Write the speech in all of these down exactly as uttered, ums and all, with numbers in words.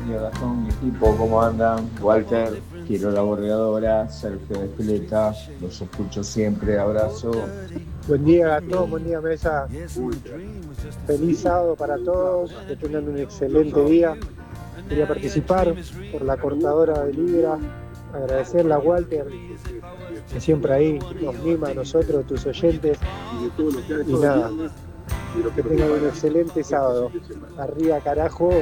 día Gastón, mi equipo, ¿cómo andan? Walter, quiero la bordeadora, Sergio de Espeleta, los escucho siempre, abrazo. Buen día Gastón, buen día Mesa. Feliz sábado para todos, que tengan un excelente día. Quería participar por la cortadora de Libra, agradecerle a Walter, que siempre ahí nos mima a nosotros, tus oyentes. Y nada, que tengan un excelente sábado. Arriba carajo.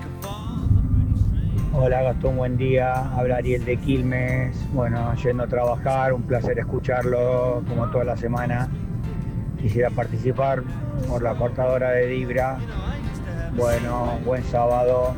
Hola Gastón, buen día. Habla Ariel de Quilmes. Bueno, yendo a trabajar, un placer escucharlo como toda la semana. Quisiera participar por la cortadora de Libra. Bueno, buen sábado.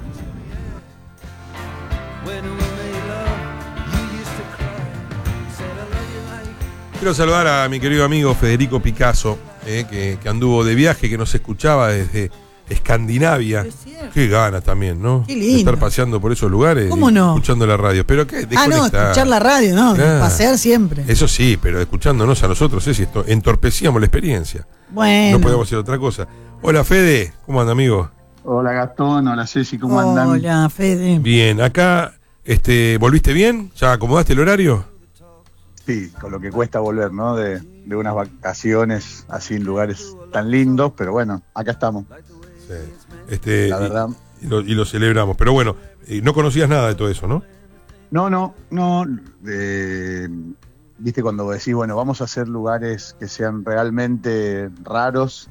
Quiero saludar a mi querido amigo Federico Picasso, eh, que, que anduvo de viaje, que nos escuchaba desde Escandinavia. Qué ganas también, ¿no? Qué lindo. De estar paseando por esos lugares. ¿Cómo no? Escuchando la radio. Pero qué, Ah, no, escuchar la radio, no, Claro. pasear siempre. Eso sí, pero escuchándonos a nosotros, es esto, entorpecíamos la experiencia. Bueno. No podemos hacer otra cosa. Hola Fede, ¿cómo anda, amigo? Hola Gastón, hola Ceci, ¿cómo andan? Hola, Fede. Bien, acá, este, ¿volviste bien? ¿Ya acomodaste el horario? Sí, con lo que cuesta volver, ¿no? De, de unas vacaciones así en lugares tan lindos, pero bueno, acá estamos. Sí. Este, La verdad. Y, y, lo, y lo celebramos. Pero bueno, eh, no conocías nada de todo eso, ¿no? No, no, no. Eh, Viste cuando decís, bueno, vamos a hacer lugares que sean realmente raros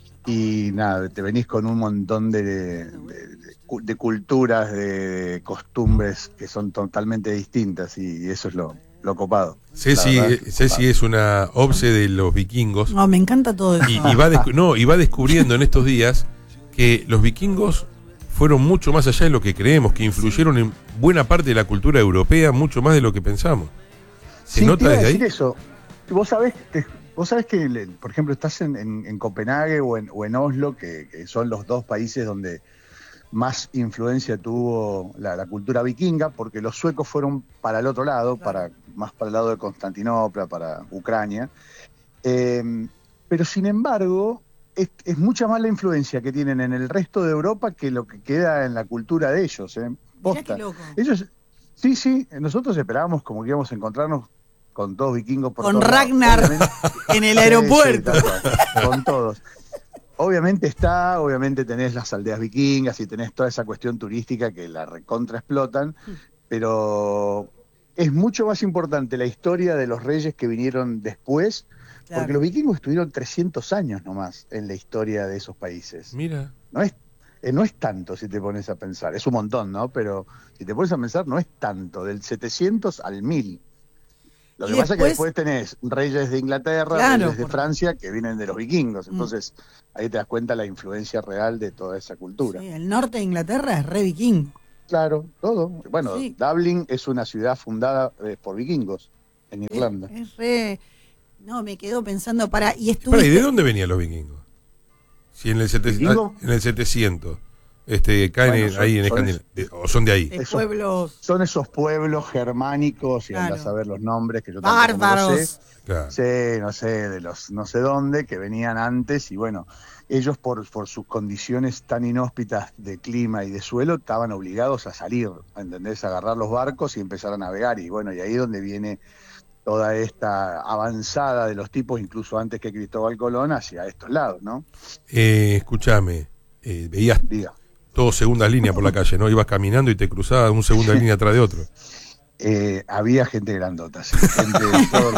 y nada, te venís con un montón de, de, de, de culturas, de costumbres que son totalmente distintas y, y eso es lo, lo copado. Ceci, Ceci es una obse de los vikingos. No, me encanta todo eso. Y, y, va descu- no, y va descubriendo en estos días que los vikingos fueron mucho más allá de lo que creemos, que influyeron en buena parte de la cultura europea, mucho más de lo que pensamos. ¿Se sí, nota te iba desde a ahí? decir eso. Vos sabés, te, vos sabés que, por ejemplo, estás en, en, en Copenhague o en, o en Oslo, que, que son los dos países donde más influencia tuvo la, la cultura vikinga, porque los suecos fueron para el otro lado, para más para el lado de Constantinopla, para Ucrania. Eh, pero sin embargo, es, es mucha más la influencia que tienen en el resto de Europa que lo que queda en la cultura de ellos. ¿eh? Mirá qué loco. Ellos, sí, sí, nosotros esperábamos como que íbamos a encontrarnos con todos vikingos por Con todos Ragnar lados, en el aeropuerto. Sí, sí, tal cual, con todos. Obviamente está, obviamente tenés las aldeas vikingas y tenés toda esa cuestión turística que la recontra explotan, pero es mucho más importante la historia de los reyes que vinieron después, Claro. porque los vikingos estuvieron trescientos años nomás en la historia de esos países. Mira. No es, eh, no es tanto si te pones a pensar, es un montón, ¿no? Pero si te pones a pensar, no es tanto, del setecientos al mil. Lo que Y pasa es que después- después tenés reyes de Inglaterra, Claro, reyes de por- Francia, que vienen de los vikingos. Entonces, ahí te das cuenta la influencia real de toda esa cultura. Sí, el norte de Inglaterra es re viking. Claro, todo. Bueno, Sí. Dublin es una ciudad fundada eh, por vikingos en Irlanda. Es, es re... No, me quedo pensando, para... Y Espera, ¿y estuviste... de dónde venían los vikingos? Si en el, sete- ¿Vikingo? en el setecientos este, caen Bueno, en- son- ahí en son Escandinavia, de- o son de ahí. de Esos- pueblos Son esos pueblos germánicos, y Claro. andás a ver los nombres que yo tampoco me los bárbaros. sé. Claro. Sí, no sé, de los no sé dónde, que venían antes y bueno, ellos por, por sus condiciones tan inhóspitas de clima y de suelo estaban obligados a salir, ¿entendés? A agarrar los barcos y empezar a navegar y bueno, y ahí es donde viene toda esta avanzada de los tipos, incluso antes que Cristóbal Colón, hacia estos lados, ¿no? Eh, escúchame, eh, veías Diga. todo segundas líneas por la calle, ¿no? Ibas caminando y te cruzabas un segunda línea atrás de otro. Eh, había gente grandota, sí, gente de todo.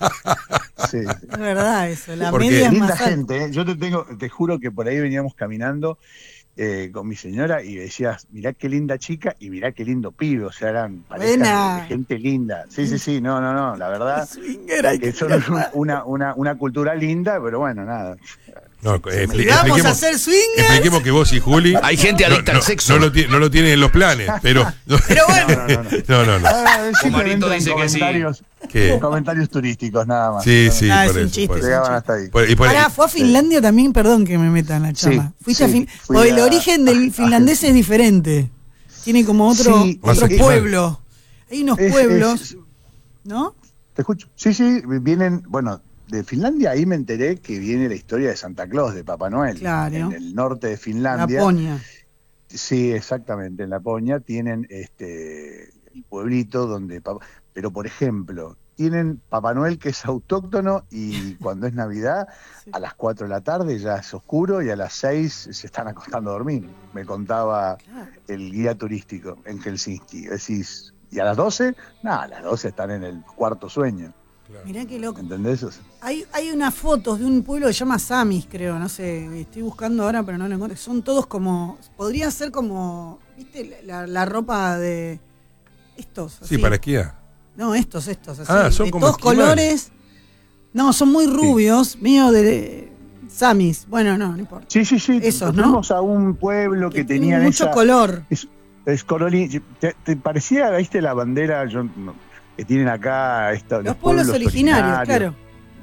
Sí, sí. Es verdad eso, la Porque media es Linda más alta. gente, ¿eh? Yo te tengo, te juro que por ahí veníamos caminando eh, con mi señora y decías, mirá qué linda chica y mirá qué lindo pibe, o sea, eran parejas Buena. de gente linda. Sí, sí, sí, no, no, no, la verdad Swinger, hay que que son un- una, una, una cultura linda, pero bueno, nada. No, eh, expli- ¿Y vamos a expliquemos, hacer swingers? expliquemos que vos y Juli Hay gente no, adicta no, al sexo. no lo, ti- no lo tienen en los planes, pero Pero bueno, No, no, no. no, no, no. Ah, es simplemente Omarito en dice que sí. comentarios, ¿Qué? comentarios turísticos, nada más. Sí, sí, Ah, es por un eso, chiste, por es eso. un Llegaban hasta ahí. Por- y por- pará, ¿fue a Finlandia también? Perdón que me meta en la charla. Sí, Fuiste sí, a Fin- fui o el a- origen del finlandés es diferente. Tiene como otro, Sí, otro es- pueblo. Hay unos Es- pueblos, es- ¿no? Te escucho. Sí, sí, vienen, bueno, de Finlandia ahí me enteré que viene la historia de Santa Claus, de Papá Noel. Claro. En el norte de Finlandia. Laponia. Sí, exactamente. En Laponia tienen este el pueblito donde... Pero, por ejemplo, tienen Papá Noel que es autóctono y cuando es Navidad, Sí. a las cuatro de la tarde ya es oscuro y a las seis se están acostando a dormir. Me contaba Claro. el guía turístico en Helsinki. Decís, ¿y a las doce? No, a las doce están en el cuarto sueño. Mirá qué loco. ¿Entendés? Hay, hay unas fotos de un pueblo que se llama Samis, creo, no sé, estoy buscando ahora, pero no lo encuentro. Son todos como, podría ser como, ¿viste? La, la ropa de estos. Sí, así. para esquiar. No, estos, estos, así. Ah, son de como todos esquimales. colores. No, son muy rubios, medio de Samis. Bueno, no, no importa. Sí, sí, sí. Esos, ¿no? Fuimos a un pueblo que, Que tienen tenían mucho esa... color. Es, es colori- ¿Te, te parecía, viste, la bandera yo, no, que tienen acá? Esta, Los pueblos originarios, claro.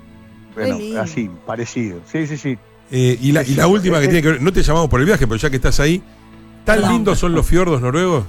Bueno, Qué lindo. así, parecido. Sí, sí, sí. Eh, y, la, y la última que tiene que ver, no te llamamos por el viaje, pero ya que estás ahí, ¿tan Perdón. lindos son los fiordos noruegos?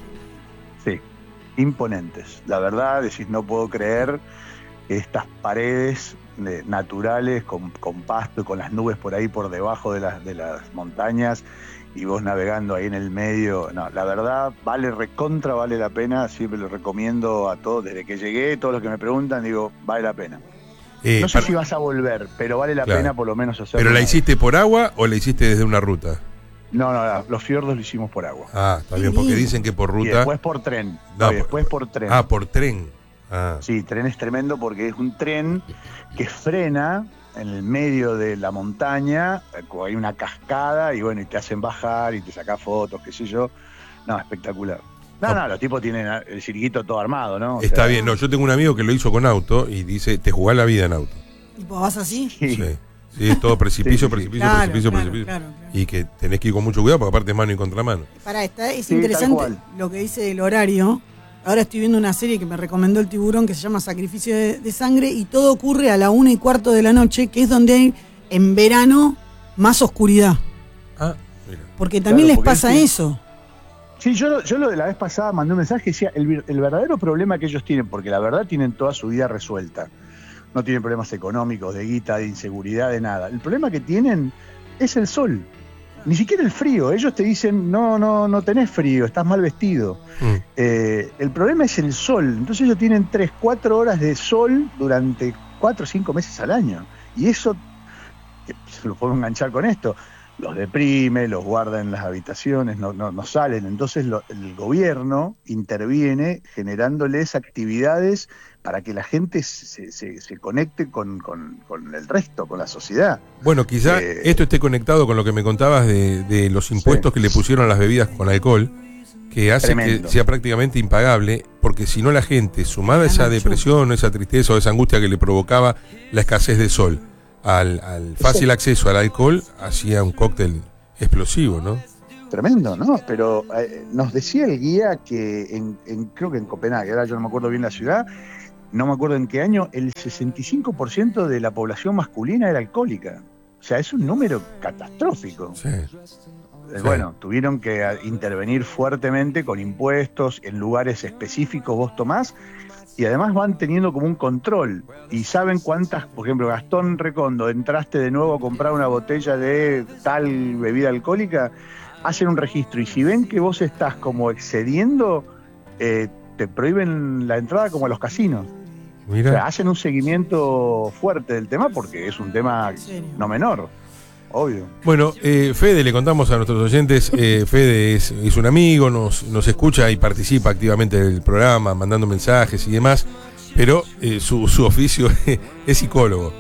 Sí, imponentes. La verdad, decís, no puedo creer que estas paredes de- naturales con, con pasto y con las nubes por ahí por debajo de las, de las montañas y vos navegando ahí en el medio. No, la verdad, vale recontra, vale la pena. Siempre lo recomiendo a todos. Desde que llegué, todos los que me preguntan, digo, vale la pena. Eh, No sé para- si vas a volver, pero vale la Claro. pena por lo menos hacerlo. ¿Pero la una vez. hiciste por agua o la hiciste desde una ruta? No, no, no, los fiordos lo hicimos por agua. Ah, está Qué bien, porque lindo. dicen que por Y ruta... después por tren. No, No, y por- después por tren. Ah, por tren. Ah, Sí, tren es tremendo porque es un tren que frena en el medio de la montaña, eh, hay una cascada y bueno, y te hacen bajar y te sacás fotos, qué sé yo. No, espectacular. No, No. no, los tipos tienen el circuito todo armado, ¿no? O está sea, bien. No, yo tengo un amigo que lo hizo con auto y dice, te jugás la vida en auto. Tipo, ¿vas así? Sí. Sí, sí, es todo precipicio, Sí, sí, sí. precipicio, Claro, precipicio, claro, precipicio. claro, claro. Y que tenés que ir con mucho cuidado porque aparte es mano y contramano. Pará, está, es Sí, interesante tal cual. lo que dice del horario. Ahora estoy viendo una serie que me recomendó el Tiburón que se llama Sacrificio de, de Sangre y todo ocurre a la una y cuarto de la noche, que es donde hay en verano más oscuridad. Ah, mira. Porque también Claro, les porque pasa es que- eso. Sí, yo, lo- yo lo de la vez pasada mandé un mensaje y decía, el, vir- el verdadero problema que ellos tienen, porque la verdad tienen toda su vida resuelta, no tienen problemas económicos, de guita, de inseguridad, de nada. El problema que tienen es el sol, ni siquiera el frío. Ellos te dicen, no, no, no tenés frío, estás mal vestido. Mm. Eh, el problema es el sol, entonces ellos tienen tres, cuatro horas de sol durante cuatro o cinco meses al año. Y eso, eh, se lo puedo enganchar con esto, los deprime, los guarda en las habitaciones, no, no, no salen. Entonces lo- el gobierno interviene generándoles actividades para que la gente se, se- se conecte con, con- con el resto, con la sociedad. Bueno, quizá Eh, esto esté conectado con lo que me contabas de, de los impuestos Sí. que le pusieron a las bebidas con alcohol, que hace Tremendo. que sea prácticamente impagable, porque si no la gente, sumada a esa Nacho. depresión, esa tristeza o esa angustia que le provocaba la escasez de sol, al, al fácil acceso al alcohol, hacía un cóctel explosivo, ¿no? Tremendo, ¿no? Pero eh, nos decía el guía que en, en- creo que en Copenhague, ahora yo no me acuerdo bien la ciudad, no me acuerdo en qué año, el sesenta y cinco por ciento de la población masculina era alcohólica. O sea, es un número catastrófico. Sí. Eh, Sí. Bueno, tuvieron que a, intervenir fuertemente con impuestos en lugares específicos vos tomás y además van teniendo como un control y saben cuántas, por ejemplo, Gastón Recondo, entraste de nuevo a comprar una botella de tal bebida alcohólica, hacen un registro y si ven que vos estás como excediendo, eh, te prohíben la entrada como a los casinos. O sea, Mira, hacen un seguimiento fuerte del tema porque es un tema ¿En serio? no menor, obvio. bueno, eh, Fede, le contamos a nuestros oyentes, eh, Fede es, es un amigo, nos, nos escucha y participa activamente del programa, mandando mensajes y demás, pero eh, su, su oficio es psicólogo.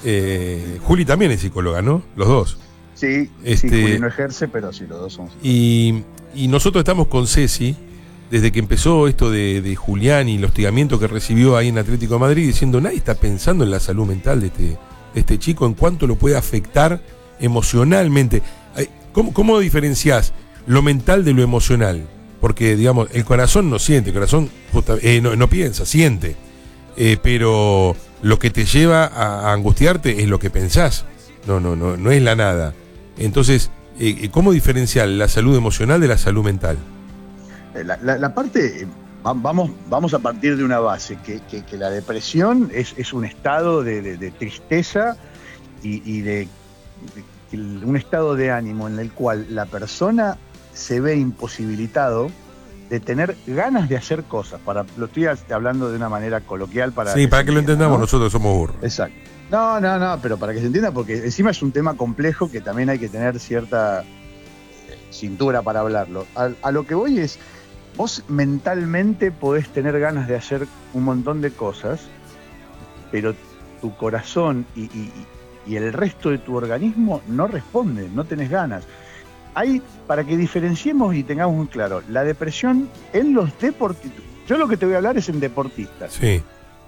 Eh, Juli también es psicóloga, ¿no? Los dos. Sí, Este- sí, Juli no ejerce, pero sí, los dos son. Y, y nosotros estamos con Ceci, desde que empezó esto de, de Julián y el hostigamiento que recibió ahí en Atlético de Madrid, diciendo, nadie está pensando en la salud mental de este, de este chico, en cuánto lo puede afectar emocionalmente. Ay, ¿Cómo, cómo diferenciás lo mental de lo emocional? Porque, digamos, el corazón no siente, el corazón justa- eh, no, no piensa, siente. Eh, pero lo que te lleva a, a angustiarte es lo que pensás. No, no, no, no es la nada. Entonces, eh, ¿cómo diferenciar la salud emocional de la salud mental? La, la- la parte, eh, va- vamos, vamos a partir de una base, que, que- que la depresión es, es un estado de, de- de tristeza y, y de, de- un estado de ánimo en el cual la persona se ve imposibilitado de tener ganas de hacer cosas. Para, lo estoy hablando de una manera coloquial para Sí, que para se que lo entienda, entendamos, ¿no? nosotros somos burros. Exacto. No, no, no, pero para que se entienda, porque encima es un tema complejo que también hay que tener cierta cintura para hablarlo. A, a lo que voy es, vos mentalmente podés tener ganas de hacer un montón de cosas, pero tu corazón y, y, y el resto de tu organismo no responde, no tenés ganas. Hay, para que diferenciemos y tengamos muy claro, la depresión en los deportistas. Yo lo que te voy a hablar es en deportistas. Sí.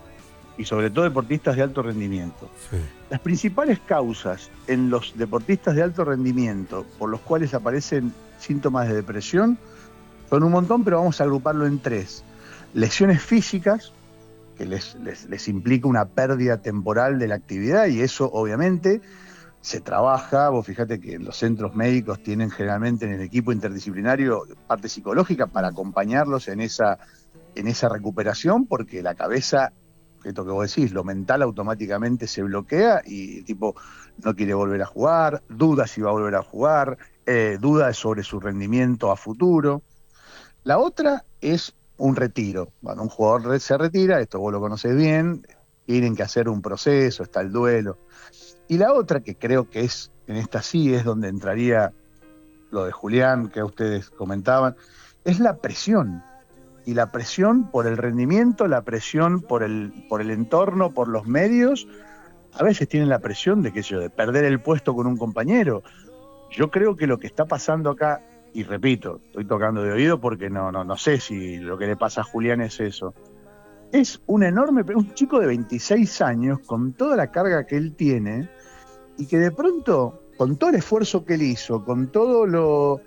Y sobre todo deportistas de alto rendimiento. Sí. Las principales causas en los deportistas de alto rendimiento por los cuales aparecen síntomas de depresión son un montón, pero vamos a agruparlo en tres. Lesiones físicas, que les, les, les implica una pérdida temporal de la actividad, y eso obviamente se trabaja. Vos fíjate que los centros médicos tienen generalmente en el equipo interdisciplinario parte psicológica para acompañarlos en esa, en esa recuperación, porque la cabeza, esto que vos decís, lo mental automáticamente se bloquea y el tipo no quiere volver a jugar, duda si va a volver a jugar, eh, duda sobre su rendimiento a futuro. La otra es un retiro. Cuando un jugador se retira, esto vos lo conocés bien, tienen que hacer un proceso, está el duelo. Y la otra, que creo que es, en esta sí es donde entraría lo de Julián, que ustedes comentaban, es la presión. Y la presión por el rendimiento, la presión por el, por el entorno, por los medios. A veces tienen la presión de, qué sé yo, de perder el puesto con un compañero. Yo creo que lo que está pasando acá, y repito, estoy tocando de oído porque no, no, no sé si lo que le pasa a Julián es eso, es un enorme, un chico de veintiséis años con toda la carga que él tiene y que de pronto, con todo el esfuerzo que él hizo, con todo lo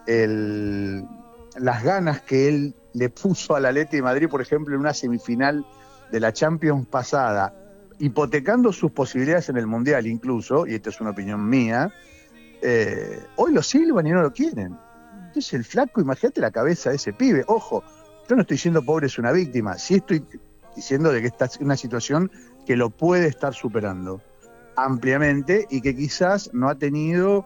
el, las ganas que él le puso al Atleti de Madrid, por ejemplo, en una semifinal de la Champions pasada, hipotecando sus posibilidades en el Mundial incluso, y esta es una opinión mía, eh, hoy lo silban y no lo quieren. Entonces el flaco, imagínate la cabeza de ese pibe. Ojo, yo no estoy diciendo pobre es una víctima, sí estoy diciendo de que está en una situación que lo puede estar superando ampliamente y que quizás no ha tenido,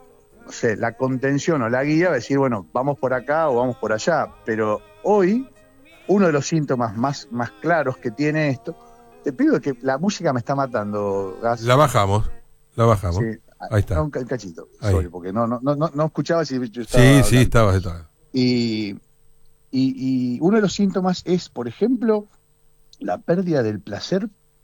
no sé, la contención o la guía de decir, bueno, vamos por acá o vamos por allá. Pero hoy, uno de los síntomas más, más claros que tiene esto, te pido que la música me está matando, Gas. La bajamos, la bajamos. Sí, ahí está. Un cachito, Ahí. sorry, porque no, no, no, no escuchaba si yo estaba Sí, hablando. sí, estaba, estaba. Y, y, y uno de los síntomas es, por ejemplo, la pérdida del placer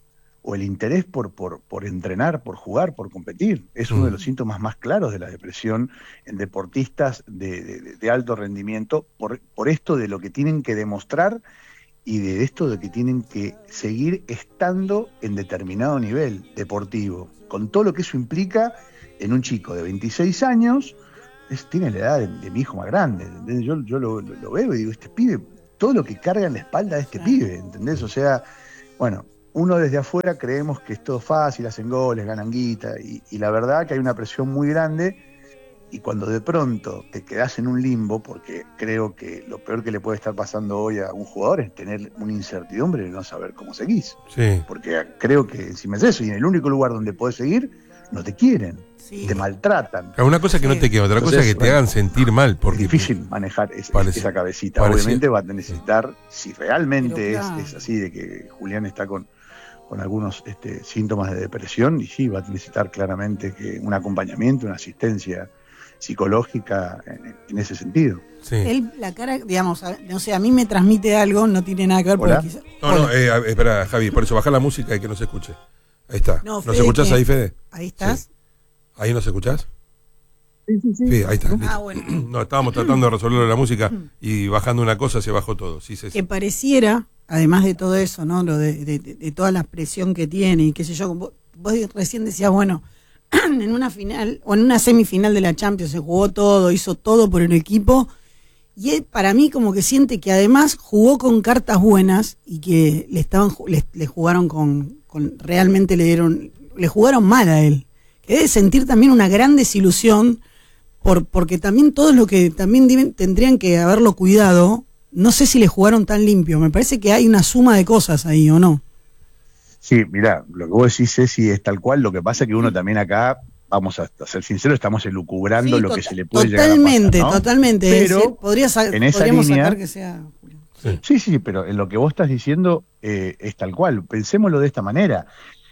o el interés por, por, por entrenar, por jugar, por competir. Es uno de los síntomas más claros de la depresión en deportistas de, de, de alto rendimiento, por, por esto de lo que tienen que demostrar y de esto de que tienen que seguir estando en determinado nivel deportivo, con todo lo que eso implica en un chico de veintiséis años. Es, tiene la edad de, de mi hijo más grande, ¿entendés? Yo, yo lo, lo, lo veo y digo, este pibe, todo lo que carga en la espalda de este pibe, ¿entendés? O sea, bueno, uno desde afuera creemos que es todo fácil, hacen goles, ganan guita, y, y la verdad que hay una presión muy grande, y cuando de pronto te quedás en un limbo, porque creo que lo peor que le puede estar pasando hoy a un jugador es tener una incertidumbre de no saber cómo seguís. Sí. Porque creo que encima es eso, y en el único lugar donde podés seguir, no te quieren, Sí. te maltratan. Una cosa que no te queda, otra Entonces, cosa que te bueno, hagan sentir mal. Porque es difícil manejar es, parece, esa cabecita. parece, Obviamente va a necesitar, si realmente Pero es, claro. es así, de que Julián está con, con algunos este, síntomas de depresión, y sí, va a necesitar claramente que un acompañamiento, una asistencia psicológica en, en ese sentido. Sí. Él, la cara, digamos, a- no sé, a mí me transmite algo, no tiene nada que ver, Hola. porque quizá- No, no, Hola. eh, a- espera, Javi, por eso baja la música y que no se escuche. Ahí está. No, ¿Nos Fede, escuchás ¿qué? ahí, Fede? Ahí estás. Sí. ¿Ahí nos escuchás? Sí, sí, sí. Sí, ahí está. Ah, listo. bueno. No, estábamos tratando de resolver la música y bajando una cosa se bajó todo. Sí, sí, sí. Que pareciera, además de todo eso, ¿no? Lo de, de, de- de toda la presión que tiene y qué sé yo, vos, vos recién decías, bueno, en una final o en una semifinal de la Champions se jugó todo, hizo todo por el equipo, y él para mí como que siente que además jugó con cartas buenas y que le estaban ju- le, le jugaron con, con realmente le dieron le jugaron mal a él, que debe sentir también una gran desilusión por porque también todos lo que también deben- tendrían que haberlo cuidado, no sé si le jugaron tan limpio. Me parece que hay una suma de cosas ahí, ¿o no? Sí, mirá, lo que vos decís, Ceci, es tal cual. Lo que pasa es que uno también acá vamos a, a ser sinceros, estamos elucubrando Sí, lo to- que se le puede totalmente, llegar a pasar, ¿no? totalmente. Pero es decir, podría sa- en esa podríamos línea- sacar que sea Julián. Sí. Sí, sí, pero en lo que vos estás diciendo eh, es tal cual. Pensémoslo de esta manera.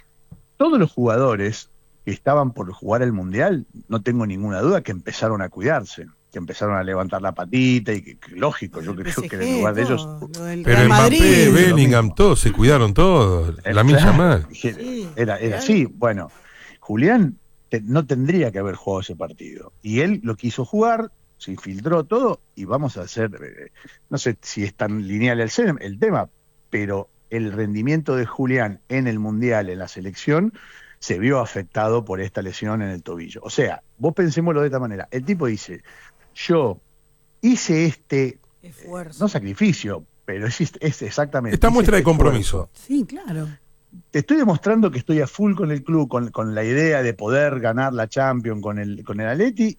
Todos los jugadores que estaban por jugar el Mundial, no tengo ninguna duda que empezaron a cuidarse, que empezaron a levantar la patita y que, que lógico, yo El creo que en P S G, el lugar de ellos... todo, lo del Pero Real Mbappé, Madrid. Bellingham, todos se cuidaron todos. La milla Claro, mal. Sí, Era, era claro. así. Bueno, Julián te- no tendría que haber jugado ese partido. Y él lo quiso jugar, se infiltró todo, y vamos a hacer, eh, no sé si es tan lineal el, sem- el tema, pero el rendimiento de Julián en el Mundial, en la selección, se vio afectado por esta lesión en el tobillo. O sea, vos pensémoslo de esta manera. El tipo dice, yo hice este, Esfuerzo. no sacrificio, pero es, es exactamente... Esta hice muestra de este compromiso. esfuerzo. Sí, claro. Te estoy demostrando que estoy a full con el club, con, con la idea de poder ganar la Champions con el, con el Atleti,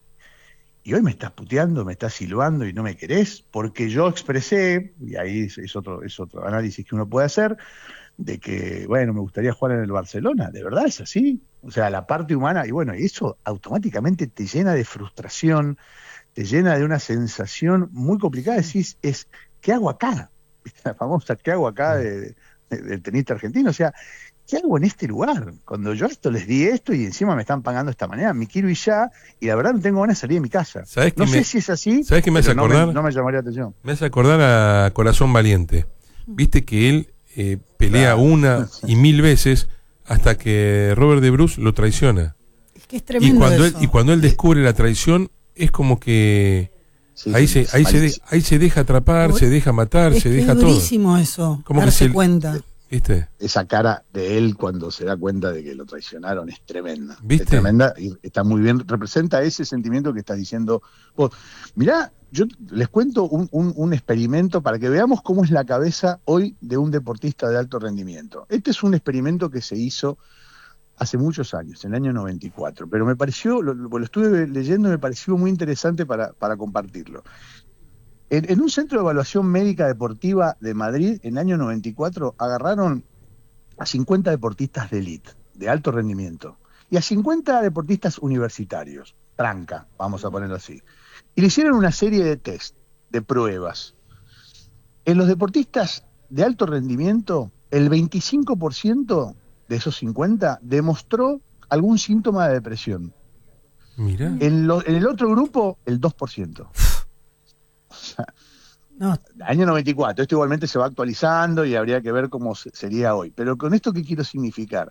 y hoy me estás puteando, me estás silbando y no me querés, porque yo expresé, y ahí es, es otro, es otro análisis que uno puede hacer, de que, bueno, me gustaría jugar en el Barcelona. ¿De verdad es así? O sea, la parte humana, y bueno, eso automáticamente te llena de frustración, te llena de una sensación muy complicada. Decís, es, ¿qué hago acá? La famosa, ¿qué hago acá de, de- del tenista argentino? O sea, ¿qué hago en este lugar? Cuando yo esto les di esto y encima me están pagando de esta manera, me quiero ir ya, y la verdad no tengo ganas de salir de mi casa. ¿Sabés qué No sé me- si es así, ¿sabés qué me hace pero no acordar? me, no me llamaría la atención. Me hace acordar a Corazón Valiente. Viste que él eh, pelea Claro. una y mil veces hasta que Robert de Bruce lo traiciona. Es que es Y tremendo cuando, él, eso. y cuando él descubre la traición, es como que Sí, ahí, sí, se, ahí, se de- malísimo. ahí se deja atrapar, Uy, se deja matar, es se que deja es todo. durísimo eso, Como que darse se- cuenta. ¿Viste? Esa cara de él cuando se da cuenta de que lo traicionaron es tremenda. ¿Viste? Es tremenda y está muy bien, representa ese sentimiento que estás diciendo vos. Mirá, yo les cuento un, un, un experimento para que veamos cómo es la cabeza hoy de un deportista de alto rendimiento. Este es un experimento que se hizo hace muchos años, en el año noventa y cuatro, pero me pareció, lo, lo estuve leyendo y me pareció muy interesante para, para compartirlo. En, en un centro de evaluación médica deportiva de Madrid, en el año noventa y cuatro, agarraron a cincuenta deportistas de élite, de alto rendimiento, y a cincuenta deportistas universitarios, tranca, vamos a ponerlo así. Y le hicieron una serie de test, de pruebas. En los deportistas de alto rendimiento, el veinticinco por ciento de esos cincuenta demostró algún síntoma de depresión. Mirá. En, lo- en el otro grupo, el dos por ciento. No, Año noventa y cuatro, esto igualmente se va actualizando y habría que ver cómo se- sería hoy. Pero con esto, ¿qué quiero significar?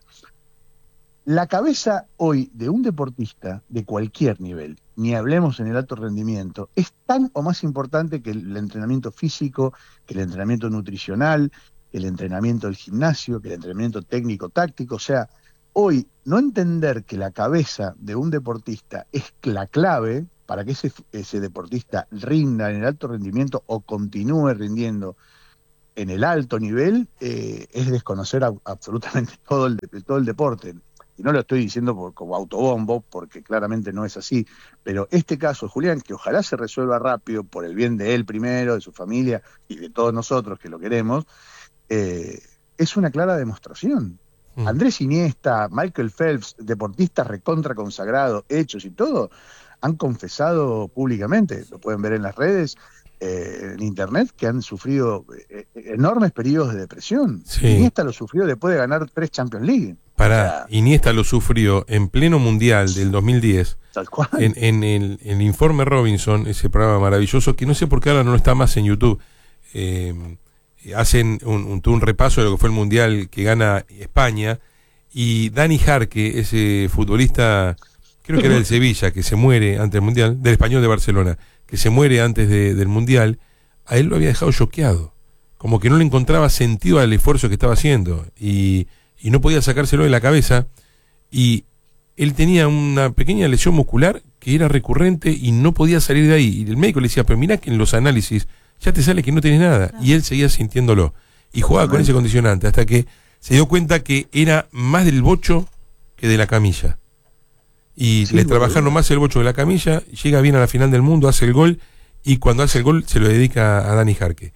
La cabeza hoy de un deportista de cualquier nivel, ni hablemos en el alto rendimiento, es tan o más importante que el entrenamiento físico, que el entrenamiento nutricional, que el entrenamiento del gimnasio, que el entrenamiento técnico-táctico. O sea, hoy no entender que la cabeza de un deportista es la clave para que ese, ese deportista rinda en el alto rendimiento o continúe rindiendo en el alto nivel, eh, es desconocer a, absolutamente todo el, todo el deporte. Y no lo estoy diciendo por, como autobombo, porque claramente no es así, pero este caso, Julián, que ojalá se resuelva rápido por el bien de él primero, de su familia y de todos nosotros que lo queremos, eh, es una clara demostración. Mm. Andrés Iniesta, Michael Phelps, deportistas recontra consagrados, hechos y todo, han confesado públicamente, lo pueden ver en las redes, eh, en internet, que han sufrido eh, enormes periodos de depresión. Sí. Iniesta lo sufrió después de ganar tres Champions League. Para Iniesta lo sufrió en pleno mundial del dos mil diez. Tal cual. En, en el, en el Informe Robinson, ese programa maravilloso, que no sé por qué ahora no está más en YouTube, eh, hacen un, un, un repaso de lo que fue el mundial que gana España, y Dani Jarque, ese futbolista, creo que era del Sevilla, que se muere antes del mundial, del Español de Barcelona, que se muere antes de, del mundial, a él lo había dejado choqueado, como que no le encontraba sentido al esfuerzo que estaba haciendo, y, y no podía sacárselo de la cabeza, y él tenía una pequeña lesión muscular que era recurrente y no podía salir de ahí. Y el médico le decía, pero mirá que en los análisis ya te sale que no tenés nada. Claro. Y él seguía sintiéndolo. Y jugaba con ese condicionante hasta que se dio cuenta que era más del bocho que de la camilla. Y sí, le trabajaron más el bocho de la camilla, llega bien a la final del mundo, hace el gol, y cuando hace el gol se lo dedica a Dani Jarque.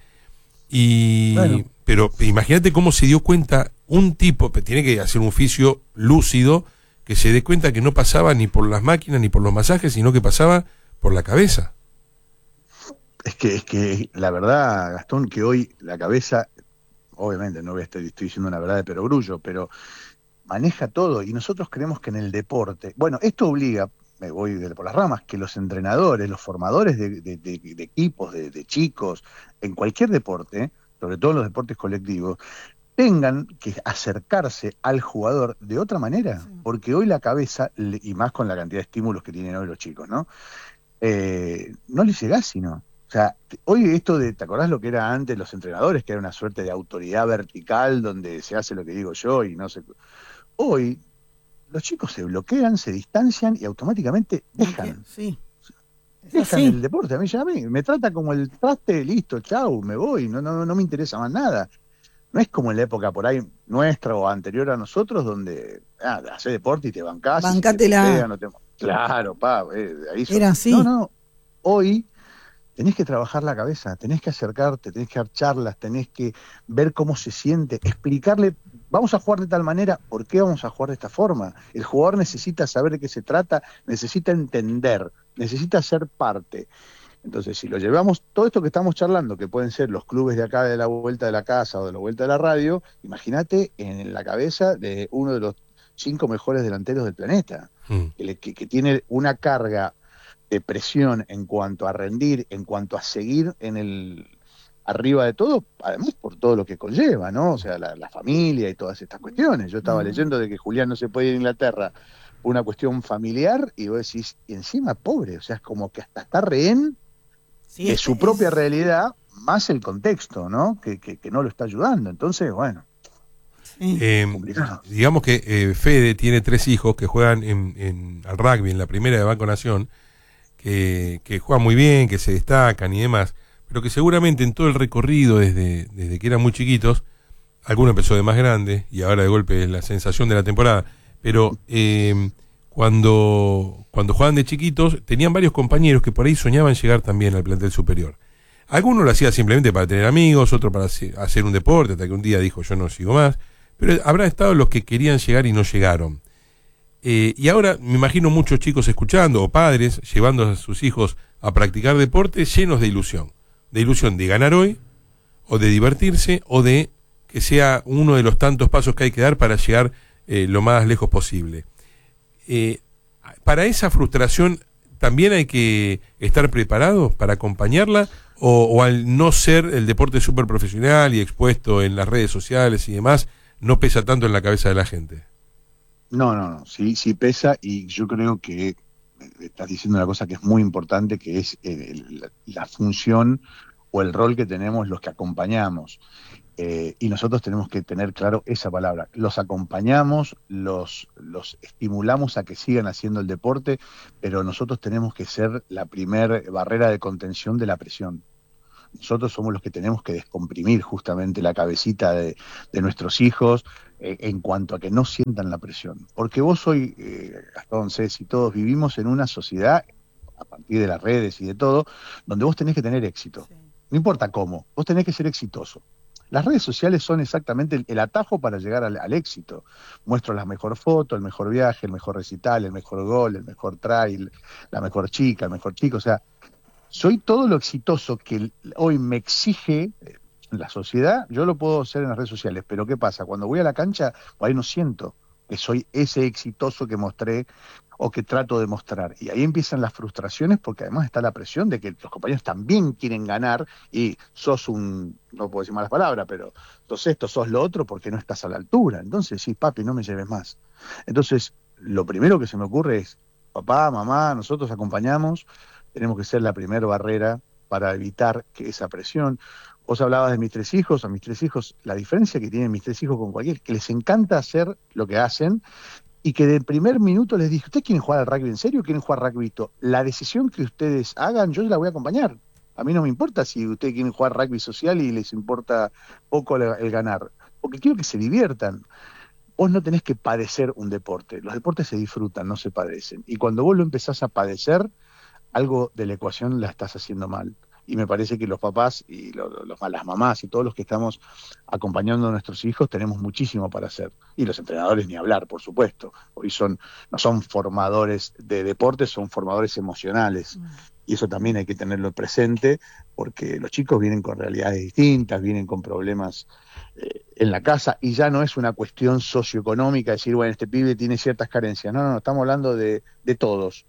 Y bueno. Pero imagínate cómo se dio cuenta un tipo, tiene que hacer un oficio lúcido, que se dé cuenta que no pasaba ni por las máquinas ni por los masajes, sino que pasaba por la cabeza. Es que, es que la verdad, Gastón, que hoy la cabeza, obviamente no voy a estar, estoy diciendo una verdad de perogrullo, pero maneja todo y nosotros creemos que en el deporte, bueno, esto obliga, me voy de, por las ramas, que los entrenadores, los formadores de, de, de, de equipos, de, de chicos, en cualquier deporte, sobre todo en los deportes colectivos, tengan que acercarse al jugador de otra manera, sí. Porque hoy la cabeza, y más con la cantidad de estímulos que tienen hoy los chicos, ¿no? Eh, no les llegás sino. O sea, hoy esto de, ¿te acordás lo que era antes los entrenadores? Que era una suerte de autoridad vertical donde se hace lo que digo yo y no sé. Hoy los chicos se bloquean, se distancian y automáticamente dejan. Sí. Dejan sí. el deporte. A mí ya a mí me trata como el traste, listo, chau, me voy, no, no, no me interesa más nada. No es como en la época por ahí nuestra o anterior a nosotros donde ah, haces deporte y te bancás. Bancátela. Y te pegan, no te... Claro, pa, eh, ahí son... Era así. No, no, hoy tenés que trabajar la cabeza, tenés que acercarte, tenés que dar charlas, tenés que ver cómo se siente, explicarle, vamos a jugar de tal manera, ¿por qué vamos a jugar de esta forma? El jugador necesita saber de qué se trata, necesita entender, necesita ser parte. Entonces, si lo llevamos, todo esto que estamos charlando, que pueden ser los clubes de acá de la vuelta de la casa o de la vuelta de la radio, imagínate en la cabeza de uno de los cinco mejores delanteros del planeta, mm. que, que, que tiene una carga de presión en cuanto a rendir, en cuanto a seguir en el arriba de todo, además por todo lo que conlleva, ¿no? O sea, la, la familia y todas estas cuestiones. Yo estaba mm. leyendo de que Julián no se puede ir a Inglaterra por una cuestión familiar, y vos decís, y encima pobre, o sea, es como que hasta está rehén sí, de su propia es... realidad, más el contexto, ¿no? Que, que, que no lo está ayudando. Entonces, bueno. Sí. Eh, digamos que eh, Fede tiene tres hijos que juegan en, en, al rugby en la primera de Banco Nación, que, que juegan muy bien, que se destacan y demás, pero que seguramente en todo el recorrido desde, desde que eran muy chiquitos, alguno empezó de más grande y ahora de golpe es la sensación de la temporada, pero eh, cuando, cuando jugaban de chiquitos tenían varios compañeros que por ahí soñaban llegar también al plantel superior. Algunos lo hacían simplemente para tener amigos, otro para hacer un deporte, hasta que un día dijo yo no sigo más, pero habrá estado los que querían llegar y no llegaron. Eh, y ahora me imagino muchos chicos escuchando, o padres llevando a sus hijos a practicar deporte llenos de ilusión. De ilusión de ganar hoy, o de divertirse, o de que sea uno de los tantos pasos que hay que dar para llegar eh, lo más lejos posible. Eh, para esa frustración, ¿también hay que estar preparado para acompañarla? O, o al no ser el deporte súper profesional y expuesto en las redes sociales y demás, no pesa tanto en la cabeza de la gente? No, no, no, sí, sí pesa, y yo creo que estás diciendo una cosa que es muy importante, que es eh, la, la función o el rol que tenemos los que acompañamos. Eh, y nosotros tenemos que tener claro esa palabra. Los acompañamos, los, los estimulamos a que sigan haciendo el deporte, pero nosotros tenemos que ser la primer barrera de contención de la presión. Nosotros somos los que tenemos que descomprimir justamente la cabecita de, de nuestros hijos eh, en cuanto a que no sientan la presión. Porque vos hoy, eh, Gastón, Ceci, todos vivimos en una sociedad, a partir de las redes y de todo, donde vos tenés que tener éxito. Sí. No importa cómo, vos tenés que ser exitoso. Las redes sociales son exactamente el, el atajo para llegar al, al éxito. Muestro la mejor foto, el mejor viaje, el mejor recital, el mejor gol, el mejor trail, la mejor chica, el mejor chico, o sea, soy todo lo exitoso que hoy me exige la sociedad, yo lo puedo hacer en las redes sociales, pero ¿qué pasa? Cuando voy a la cancha, por ahí no siento que soy ese exitoso que mostré o que trato de mostrar. Y ahí empiezan las frustraciones, porque además está la presión de que los compañeros también quieren ganar y sos un, no puedo decir malas palabras, pero sos esto, sos lo otro, porque no estás a la altura. Entonces, sí, papi, no me lleves más. Entonces, lo primero que se me ocurre es, papá, mamá, nosotros acompañamos, tenemos que ser la primera barrera para evitar que esa presión. Vos hablabas de mis tres hijos, a mis tres hijos, la diferencia que tienen mis tres hijos con cualquier, que les encanta hacer lo que hacen, y que del primer minuto les dije, ¿ustedes quieren jugar al rugby en serio o quieren jugar rugby? La decisión que ustedes hagan, yo la voy a acompañar. A mí no me importa si ustedes quieren jugar rugby social y les importa poco el, el ganar, porque quiero que se diviertan. Vos no tenés que padecer un deporte, los deportes se disfrutan, no se padecen. Y cuando vos lo empezás a padecer, algo de la ecuación la estás haciendo mal. y me parece que los papás y lo, lo, los, las mamás y todos los que estamos acompañando a nuestros hijos tenemos muchísimo para hacer. Y los entrenadores ni hablar, por supuesto. Hoy son no son formadores de deportes, son formadores emocionales. Mm. Y eso también hay que tenerlo presente, porque los chicos vienen con realidades distintas, vienen con problemas eh, en la casa, y ya no es una cuestión socioeconómica, decir, bueno, este pibe tiene ciertas carencias. No, no, no, estamos hablando de, de todos.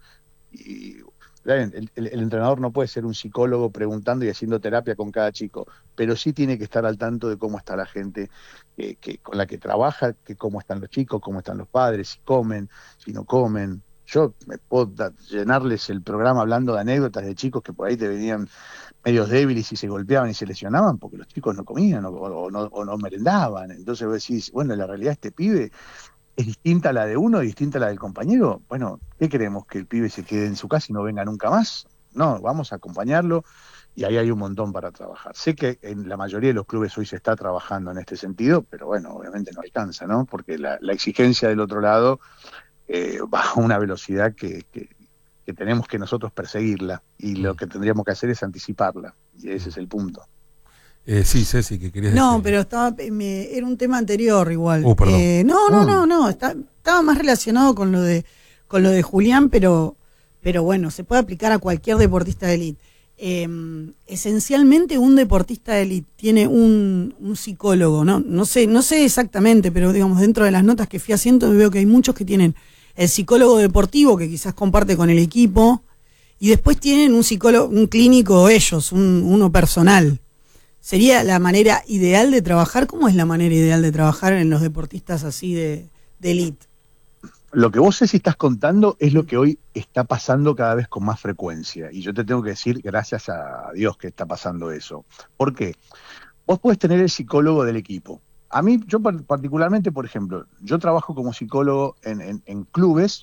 Y el, el, el entrenador no puede ser un psicólogo preguntando y haciendo terapia con cada chico, pero sí tiene que estar al tanto de cómo está la gente eh, que, con la que trabaja, que cómo están los chicos, cómo están los padres, si comen, si no comen. Yo me puedo da, llenarles el programa hablando de anécdotas de chicos que por ahí te venían medios débiles y se golpeaban y se lesionaban porque los chicos no comían o, o, no, o no merendaban. Entonces vos decís, bueno, la realidad de este pibe es distinta a la de uno y distinta a la del compañero. Bueno, ¿qué queremos? ¿Que el pibe se quede en su casa y no venga nunca más? No, vamos a acompañarlo, y ahí hay un montón para trabajar. Sé que en la mayoría de los clubes hoy se está trabajando en este sentido, pero bueno, obviamente no alcanza, ¿no? Porque la, la exigencia del otro lado Eh, va a una velocidad que, que, que tenemos que nosotros perseguirla, y lo que tendríamos que hacer es anticiparla, y ese es el punto. Eh, sí, Ceci, que querías No, decir. pero estaba me, era un tema anterior igual. Uh, perdón. Eh, no, no, no, no, está, estaba más relacionado con lo de con lo de Julián, pero pero bueno, se puede aplicar a cualquier deportista de élite. Eh, esencialmente un deportista de élite tiene un, un psicólogo, no no sé no sé exactamente, pero digamos dentro de las notas que fui haciendo veo que hay muchos que tienen el psicólogo deportivo que quizás comparte con el equipo, y después tienen un psicólogo, un clínico ellos, un, uno personal. ¿Sería la manera ideal de trabajar? ¿Cómo es la manera ideal de trabajar en los deportistas así de, de élite? Lo que vos sé si estás contando es lo que hoy está pasando cada vez con más frecuencia, y yo te tengo que decir, gracias a Dios que está pasando eso. ¿Por qué? Vos podés tener el psicólogo del equipo. A mí, yo particularmente, por ejemplo, yo trabajo como psicólogo en, en, en clubes,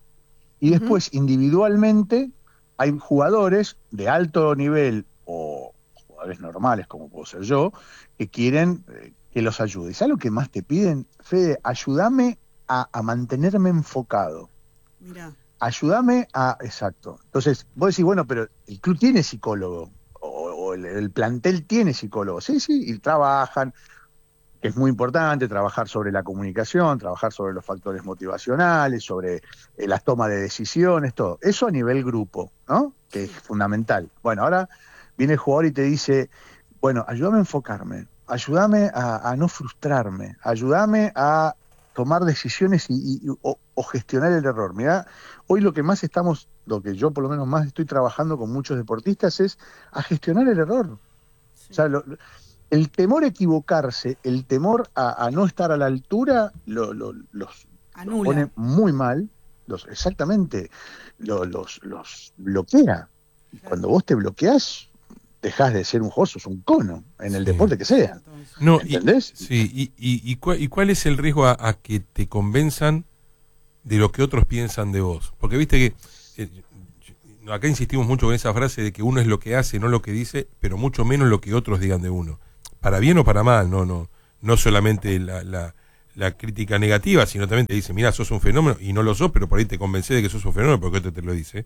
y después uh-huh. individualmente hay jugadores de alto nivel o jugadores normales, como puedo ser yo, que quieren eh, que los ayude. ¿Sabes lo que más te piden? Fede, ayúdame a, a mantenerme enfocado. Mirá. Ayúdame a... Exacto. Entonces, vos decís, bueno, pero el club tiene psicólogo, o, o el, el plantel tiene psicólogo. Sí, sí, y trabajan. Es muy importante trabajar sobre la comunicación, trabajar sobre los factores motivacionales, sobre eh, las tomas de decisiones, todo. Eso a nivel grupo, ¿no? Que es fundamental. Bueno, ahora viene el jugador y te dice, bueno, ayúdame a enfocarme, ayúdame a, a no frustrarme, ayúdame a tomar decisiones y, y, o, o gestionar el error. Mirá, hoy lo que más estamos, lo que yo por lo menos más estoy trabajando con muchos deportistas es a gestionar el error. Sí. O sea, lo, el temor a equivocarse, el temor a, a no estar a la altura, lo, lo, los, los pone muy mal, los, exactamente, lo, los, los bloquea. Y cuando vos te bloqueás, dejás de ser un jugador, sos un cono, en el sí. deporte que sea. No, ¿entendés? Y, sí, y, y, y, cuál, ¿y cuál es el riesgo a, a que te convenzan de lo que otros piensan de vos? Porque viste que, eh, acá insistimos mucho con esa frase de que uno es lo que hace, no lo que dice, pero mucho menos lo que otros digan de uno. Para bien o para mal, no no no solamente la, la, la crítica negativa, sino también te dice, mira, sos un fenómeno, y no lo sos, pero por ahí te convencé de que sos un fenómeno porque otro te lo dice.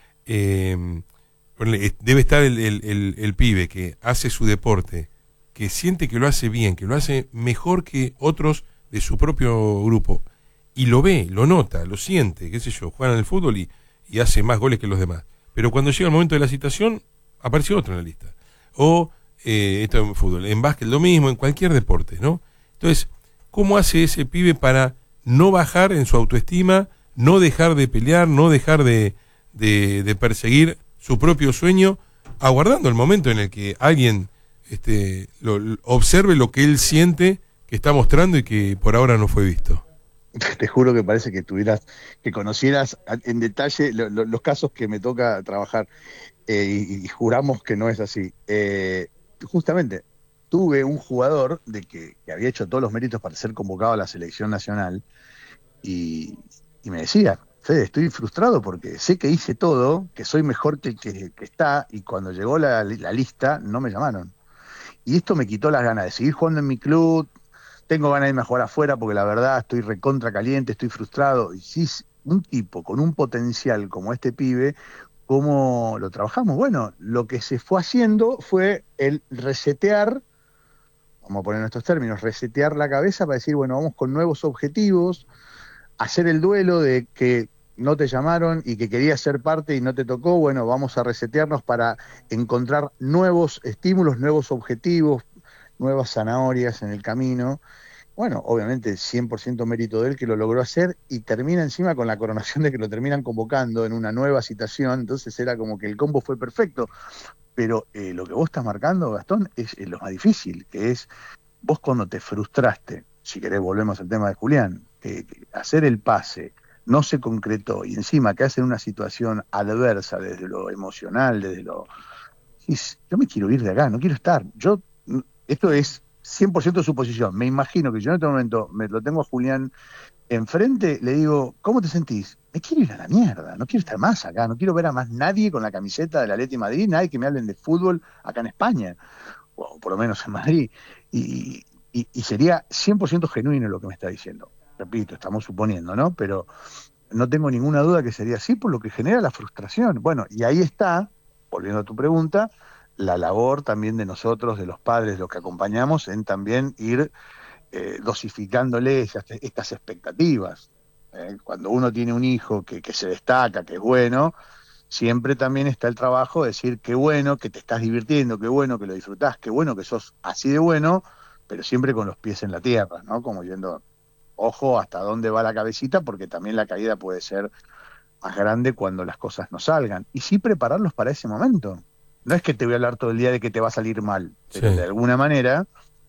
Eh, debe estar el, el, el, el pibe que hace su deporte, que siente que lo hace bien, que lo hace mejor que otros de su propio grupo, y lo ve, lo nota, lo siente, qué sé yo, juegan en el fútbol y, y hace más goles que los demás. Pero cuando llega el momento de la citación, aparece otro en la lista. O Eh, esto en fútbol, en básquet lo mismo, en cualquier deporte, ¿no? Entonces, ¿cómo hace ese pibe para no bajar en su autoestima, no dejar de pelear, no dejar de, de, de perseguir su propio sueño, aguardando el momento en el que alguien este, lo, lo, observe lo que él siente que está mostrando y que por ahora no fue visto? Te juro que parece que tuvieras, que conocieras en detalle lo, lo, los casos que me toca trabajar, eh, y, y juramos que no es así. Eh, Justamente, tuve un jugador de que, que había hecho todos los méritos para ser convocado a la selección nacional, y, y me decía, Fede, estoy frustrado porque sé que hice todo, que soy mejor que el que, que está, y cuando llegó la, la lista no me llamaron. Y esto me quitó las ganas de seguir jugando en mi club, tengo ganas de irme a jugar afuera porque la verdad estoy recontra caliente, estoy frustrado. Y si un tipo con un potencial como este pibe ¿cómo lo trabajamos? Bueno, lo que se fue haciendo fue el resetear, vamos a poner en estos términos, resetear la cabeza para decir, bueno, vamos con nuevos objetivos, hacer el duelo de que no te llamaron y que querías ser parte y no te tocó, bueno, vamos a resetearnos para encontrar nuevos estímulos, nuevos objetivos, nuevas zanahorias en el camino. Bueno, obviamente cien por ciento mérito de él que lo logró hacer y termina encima con la coronación de que lo terminan convocando en una nueva citación, entonces era como que el combo fue perfecto. Pero eh, lo que vos estás marcando, Gastón, es, es lo más difícil, que es vos cuando te frustraste, si querés volvemos al tema de Julián, eh, hacer el pase no se concretó y encima que hace una situación adversa desde lo emocional, desde lo... Yo me quiero ir de acá, no quiero estar. Yo, esto es cien por ciento suposición. Me imagino que yo en este momento me lo tengo a Julián enfrente, le digo, ¿cómo te sentís? Me quiero ir a la mierda, no quiero estar más acá, no quiero ver a más nadie con la camiseta del Atleti de Madrid, nadie que me hablen de fútbol acá en España, o por lo menos en Madrid. Y, y, y sería cien por ciento genuino lo que me está diciendo. Repito, estamos suponiendo, ¿no? Pero no tengo ninguna duda que sería así, por lo que genera la frustración. Bueno, y ahí está, volviendo a tu pregunta, la labor también de nosotros, de los padres, los que acompañamos, en también ir eh, dosificándole esas, estas expectativas. Eh, cuando uno tiene un hijo que, que se destaca, que es bueno, siempre también está el trabajo de decir qué bueno que te estás divirtiendo, qué bueno que lo disfrutás, qué bueno que sos así de bueno, pero siempre con los pies en la tierra, ¿no? Como yendo, ojo hasta dónde va la cabecita, porque también la caída puede ser más grande cuando las cosas no salgan. Y sí prepararlos para ese momento. No es que te voy a hablar todo el día de que te va a salir mal, pero sí, de alguna manera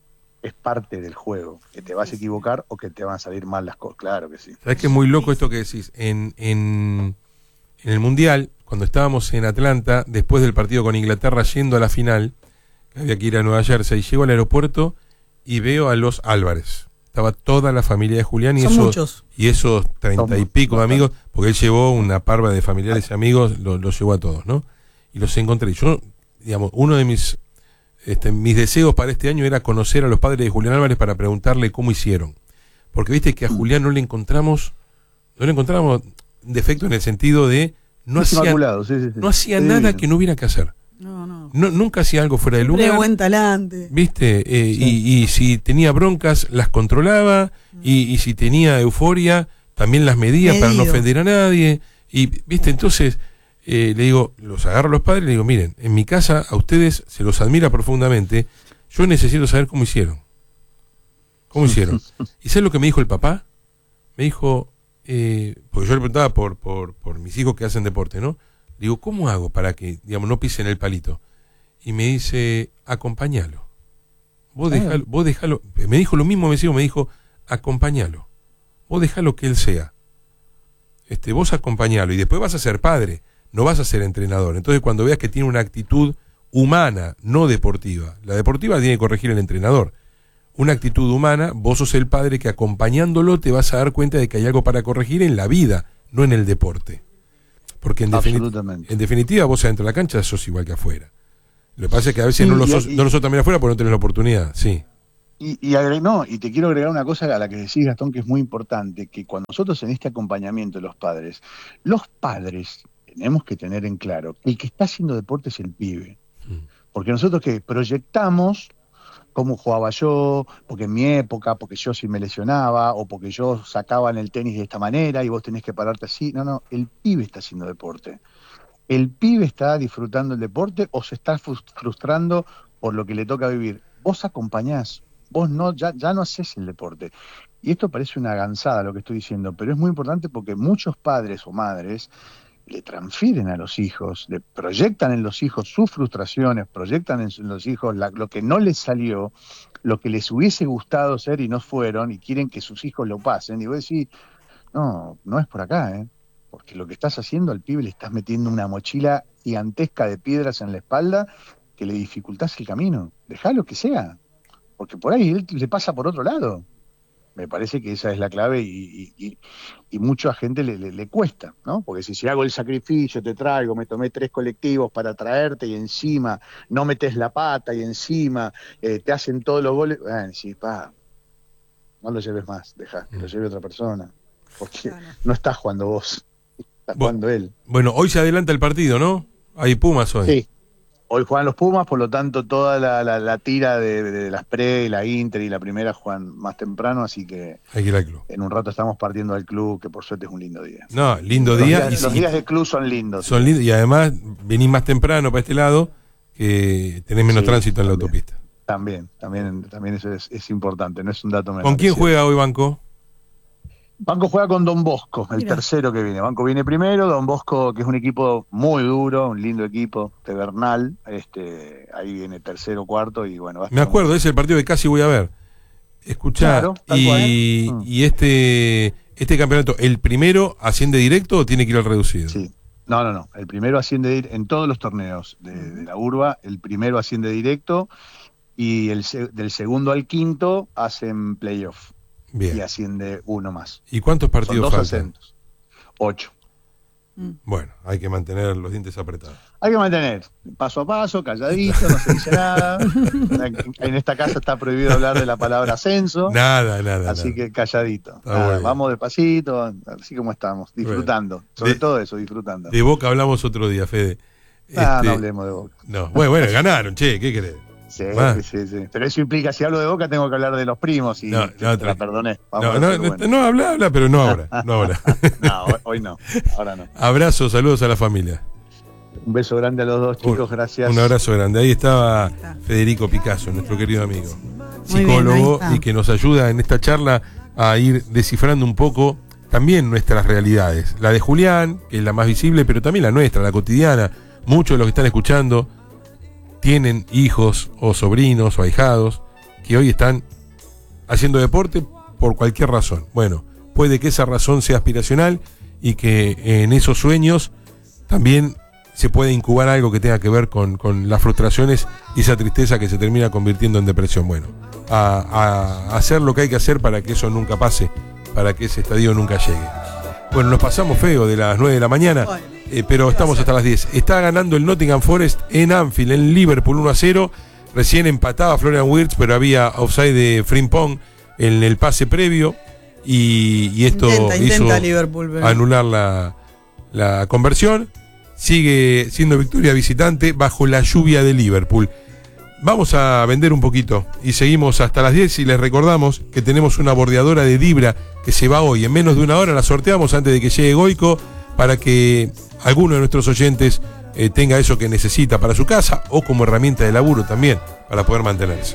es parte del juego, que te vas a equivocar o que te van a salir mal las cosas, claro que sí. ¿Sabes qué es muy loco esto que decís? En, en, en el Mundial, cuando estábamos en Atlanta, después del partido con Inglaterra yendo a la final, que había que ir a Nueva Jersey, llego al aeropuerto y veo a los Álvarez. Estaba toda la familia de Julián y, Son esos, muchos. y esos treinta Son y pico de amigos, bastante. porque él llevó una parva de familiares y amigos, los lo llevó a todos, ¿no? Y los encontré. Yo, digamos, uno de mis este, mis deseos para este año era conocer a los padres de Julián Álvarez para preguntarle cómo hicieron. Porque viste que a Julián no le encontramos, no le encontramos defecto en el sentido de no Es hacía, inmaculado, sí, sí, sí. no hacía Sí, nada sí. que no hubiera que hacer. No, no. No, nunca hacía algo fuera de Siempre lugar. buen talante. ¿Viste? Eh, Sí. y, y si tenía broncas, las controlaba. Y, y si tenía euforia, también las medía para no Medido. ofender a nadie. Y, ¿viste? Entonces, eh, le digo, los agarro a los padres y le digo, miren, en mi casa a ustedes se los admira profundamente. Yo necesito saber cómo hicieron. ¿Cómo hicieron? ¿Y sabes lo que me dijo el papá? Me dijo, eh, porque yo le preguntaba por, por, por mis hijos que hacen deporte, ¿no? Digo, ¿cómo hago para que, digamos, no pisen el palito? Y me dice, acompañalo. Vos dejalo, vos dejalo. Me dijo lo mismo, me dijo, me dijo, acompañalo. Vos dejalo que él sea. Este, vos acompañalo. Y después vas a ser padre, no vas a ser entrenador. Entonces, cuando veas que tiene una actitud humana, no deportiva. La deportiva tiene que corregir el entrenador. Una actitud humana, vos sos el padre que acompañándolo te vas a dar cuenta de que hay algo para corregir en la vida, no en el deporte. Porque en, defini- en definitiva vos adentro de la cancha sos igual que afuera. Lo que pasa es que a veces Sí, no, lo y- sos, y- no lo sos también afuera porque no tenés la oportunidad. Sí. Y, y, agre- no, y te quiero agregar una cosa a la que decís, Gastón, que es muy importante, que cuando nosotros en este acompañamiento de los padres, los padres tenemos que tener en claro que el que está haciendo deporte es el pibe. Mm. Porque nosotros que proyectamos cómo jugaba yo, porque en mi época, porque yo sí me lesionaba, o porque yo sacaba en el tenis de esta manera y vos tenés que pararte así. No, no, el pibe está haciendo deporte. El pibe está disfrutando el deporte o se está frus- frustrando por lo que le toca vivir. Vos acompañás, vos no, ya, ya no haces el deporte. Y esto parece una gansada lo que estoy diciendo, pero es muy importante porque muchos padres o madres le transfieren a los hijos, le proyectan en los hijos sus frustraciones, proyectan en los hijos la- lo que no les salió, lo que les hubiese gustado ser y no fueron, y quieren que sus hijos lo pasen. Y vos decís, no, no es por acá, ¿eh? Porque lo que estás haciendo al pibe le estás metiendo una mochila gigantesca de piedras en la espalda que le dificultás el camino. Dejalo que sea, porque por ahí él le pasa por otro lado. Me parece que esa es la clave y, y, y, y mucha gente le, le, le cuesta, ¿no? Porque si, si hago el sacrificio, te traigo, me tomé tres colectivos para traerte y encima no metes la pata y encima eh, te hacen todos los goles, bueno, sí, pa, no lo lleves más, deja que lo lleve otra persona, porque Claro. no estás jugando vos. está jugando él. Bueno, hoy se adelanta el partido, ¿no? Hay Pumas hoy. Sí. Hoy juegan los Pumas, por lo tanto toda la, la, la tira de, de las pre, la Inter y la primera juegan más temprano, así que Hay que ir al club. en un rato estamos partiendo al club, que por suerte es un lindo día. No, lindo Los día. días, y los si- días de club son lindos. son lindos y además venís más temprano para este lado que tenés menos Sí, tránsito en la también. autopista. También, también, también eso es, es importante, no es un dato menor. ¿Con quién es cierto. juega hoy Banco? Banco juega con Don Bosco, el Mira. tercero que viene. Banco viene primero, Don Bosco, que es un equipo muy duro, un lindo equipo, de Bernal, este, ahí viene tercero, cuarto, y bueno, va a Me estar- acuerdo, es el partido que casi voy a ver. Escuchá, Claro, tal y, cual. Mm. y este este campeonato, ¿el primero asciende directo o tiene que ir al reducido? Sí. No, no, no. El primero asciende dir- en todos los torneos de, de la urba, el primero asciende directo y el se- del segundo al quinto hacen playoff y Bien. asciende uno más. ¿Y cuántos Son partidos dos faltan? ascensos. Ocho. Bueno, hay que mantener los dientes apretados. Hay que mantener paso a paso, calladito, no se dice nada. En esta casa está prohibido hablar de la palabra ascenso. Nada, nada. Así nada. que calladito. Está Nada, bueno. vamos despacito, así como estamos, disfrutando. Sobre De- todo eso, disfrutando. De Boca hablamos otro día, Fede. Ah, Este, no hablemos de Boca. no. Bueno, bueno, ganaron, che, ¿qué querés? Sí, Va. sí, sí. Pero eso implica, si hablo de Boca, tengo que hablar de los primos y No, no, te la tranqui- perdoné. Vamos No, a no, hacerlo no, bueno. no, habla, habla, pero no ahora. No ahora. No, hoy- hoy no, ahora no. Abrazo, saludos a la familia. Un beso grande a los dos, chicos, gracias. Un abrazo grande. Ahí estaba Federico Picasso, nuestro querido amigo, Muy bien, psicólogo, ahí está. y que nos ayuda en esta charla a ir descifrando un poco también nuestras realidades. La de Julián, que es la más visible, pero también la nuestra, la cotidiana. Muchos de los que están escuchando tienen hijos o sobrinos o ahijados que hoy están haciendo deporte por cualquier razón. Bueno, puede que esa razón sea aspiracional y que en esos sueños también se puede incubar algo que tenga que ver con, con las frustraciones y esa tristeza que se termina convirtiendo en depresión. Bueno, a, a hacer lo que hay que hacer para que eso nunca pase, para que ese estadio nunca llegue. Bueno, nos pasamos feo de las nueve de la mañana, eh, pero estamos hasta las diez. Está ganando el Nottingham Forest en Anfield, en Liverpool, uno a cero. Recién empataba Florian Wirtz, pero había offside de Frimpong en el pase previo. Y, y esto Intenta, hizo intenta Liverpool, pero- anular la, la conversión. Sigue siendo victoria visitante bajo la lluvia de Liverpool. Vamos a vender un poquito y seguimos hasta las diez y les recordamos que tenemos una bordeadora de Dibra que se va hoy. En menos de una hora la sorteamos antes de que llegue Goico para que alguno de nuestros oyentes eh, tenga eso que necesita para su casa o como herramienta de laburo también para poder mantenerse.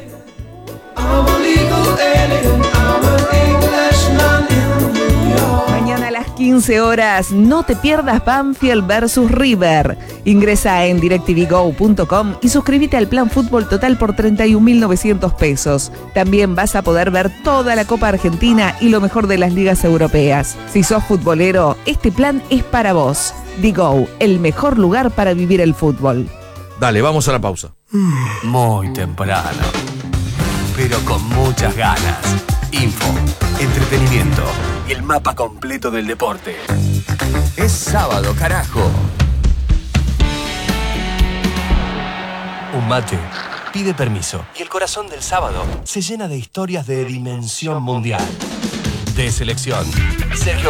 Mañana a las quince horas, no te pierdas Banfield versus River. Ingresa en directv go punto com y suscríbete al plan Fútbol Total por treinta y un mil novecientos pesos. También vas a poder ver toda la Copa Argentina y lo mejor de las ligas europeas. Si sos futbolero, este plan es para vos. Digo, el mejor lugar para vivir el fútbol. Dale, vamos a la pausa. Muy temprano, pero con muchas ganas. Info, entretenimiento y el mapa completo del deporte. Es sábado, carajo. Un mate pide permiso y el corazón del sábado se llena de historias de dimensión mundial. De selección, Sergio